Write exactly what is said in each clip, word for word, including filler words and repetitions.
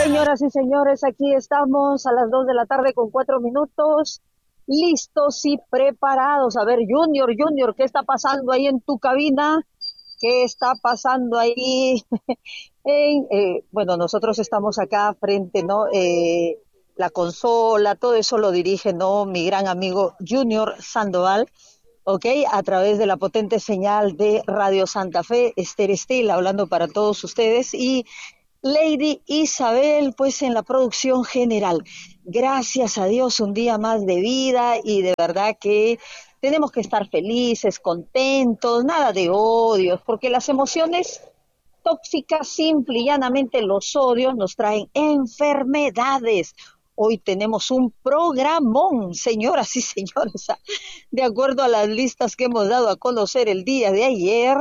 Señoras y señores, aquí estamos a las dos de la tarde con cuatro minutos, listos y preparados. A ver, Junior, Junior, ¿qué está pasando ahí en tu cabina? ¿Qué está pasando ahí? En, eh, bueno, nosotros estamos acá frente, ¿no? Eh, la consola, todo eso lo dirige, ¿no? Mi gran amigo Junior Sandoval, ¿ok? A través de la potente señal de Radio Santa Fe, Esther Estil, hablando para todos ustedes, y Lady Isabel, pues en la producción general. Gracias a Dios, un día más de vida y de verdad que tenemos que estar felices, contentos, nada de odios, porque las emociones tóxicas, simple y llanamente los odios nos traen enfermedades. Hoy tenemos un programón, señoras y señores, de acuerdo a las listas que hemos dado a conocer el día de ayer.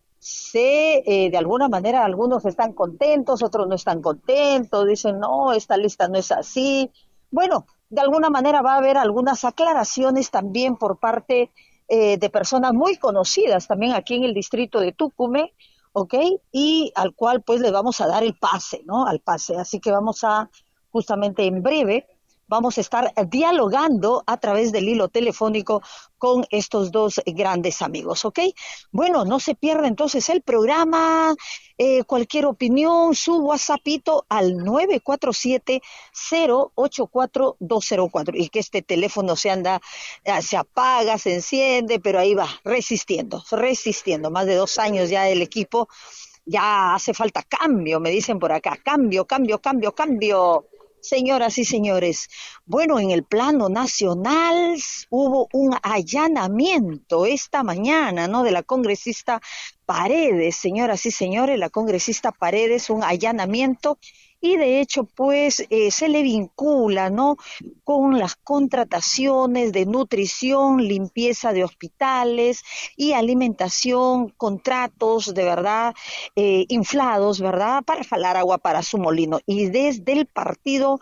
Sé, eh, de alguna manera algunos están contentos, otros no están contentos, dicen, no, esta lista no es así. Bueno, de alguna manera va a haber algunas aclaraciones también por parte eh, de personas muy conocidas también aquí en el distrito de Tucumán, ¿ok? Y al cual pues le vamos a dar el pase, ¿no? Al pase. Así que vamos a, justamente en breve, vamos a estar dialogando a través del hilo telefónico con estos dos grandes amigos, ¿ok? Bueno, no se pierda entonces el programa, eh, cualquier opinión, su WhatsAppito al nueve cuatro siete, cero ocho cuatro, dos cero cuatro y que este teléfono se anda, eh, se apaga, se enciende, pero ahí va, resistiendo, resistiendo, más de dos años ya el equipo, ya hace falta cambio, me dicen por acá, cambio, cambio, cambio, cambio. Señoras y señores, bueno, en el plano nacional hubo un allanamiento esta mañana, ¿no? De la congresista Paredes, señoras y señores, la congresista Paredes, un allanamiento y de hecho, pues, eh, se le vincula, ¿no? Con las contrataciones de nutrición, limpieza de hospitales y alimentación, contratos de verdad eh, inflados, ¿verdad? Para falar agua para su molino. Y desde el partido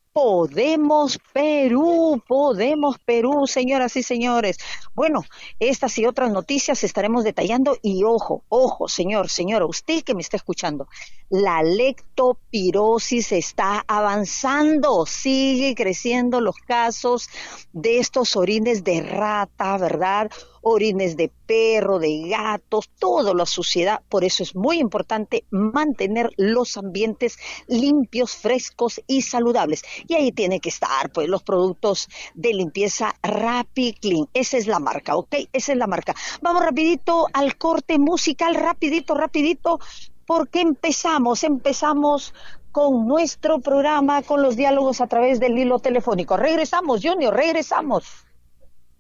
Podemos Perú, Podemos Perú, señoras y señores. Bueno, estas y otras noticias estaremos detallando y ojo, ojo, señor, señora, usted que me está escuchando, la lectopirosis está avanzando, sigue creciendo los casos de estos orines de rata, ¿verdad? Orines de perro, de gatos, toda la suciedad. Por eso es muy importante mantener los ambientes limpios, frescos y saludables. Y ahí tiene que estar, pues, los productos de limpieza RapiClean. Esa es la marca, ¿ok? Esa es la marca. Vamos rapidito al corte musical, rapidito, rapidito, porque empezamos, empezamos con nuestro programa, con los diálogos a través del hilo telefónico. Regresamos, Junior, regresamos.